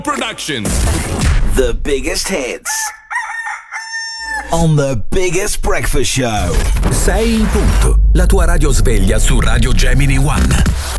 Productions. The biggest hits on the biggest breakfast show. 6 in punto. La tua radio sveglia su Radio Gemini One.